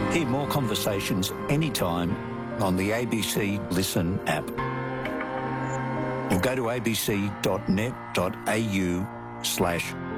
Hear more conversations anytime on the ABC Listen app. Or go to abc.net.au/listen.